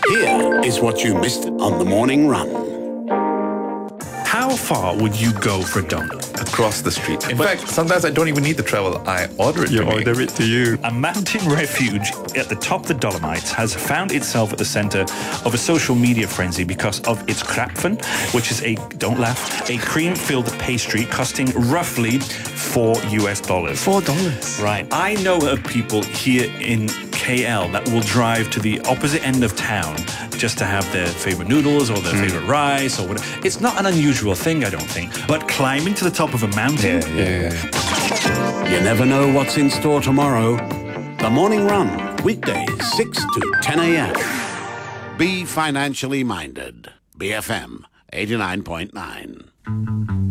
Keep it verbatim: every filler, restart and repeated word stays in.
Here is what you missed on the morning run. How far would you go for a donut? Across the street. In But- fact, sometimes I don't even need to travel. I order it You to me. order it to you. A mountain refuge at the top of the Dolomites has found itself at the center of a social media frenzy because of its krapfen, which is a, don't laugh, a cream-filled pastry costing roughly four U S dollars. Four dollars. Right. I know of people here in K L that will drive to the opposite end of town just to have their favorite noodles or their favorite rice or whatever. It's not an unusual thing, I don't think. But climbing to the top of a mountain, Yeah, yeah, yeah. You never know what's in store tomorrow. The Morning Run, weekdays six to ten a.m. Be financially minded. B F M eighty-nine point nine.